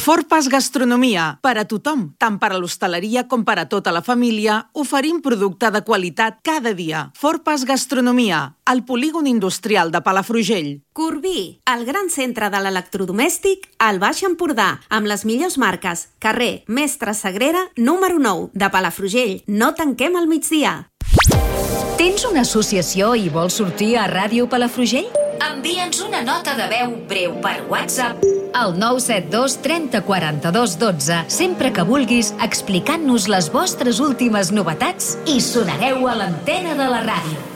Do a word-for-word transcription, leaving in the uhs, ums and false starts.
Forpas Gastronomia, per a tothom, tant per a l'hostaleria com per a tota la família, oferim producte de qualitat cada dia. Forpas Gastronomia, al polígon industrial de Palafrugell. Corbí, el gran centre de l'electrodomèstic al Baix Empordà, amb les millors marques. Carrer Mestre Sagrera, número nou, de Palafrugell. No tanquem al migdia. Tens una associació i vols sortir a Ràdio Palafrugell? Envia'ns una nota de veu breu per WhatsApp al nou set dos trenta quaranta-dos dotze, sempre que vulguis, explicant-nos les vostres últimes novetats i sonareu a l'antena de la ràdio.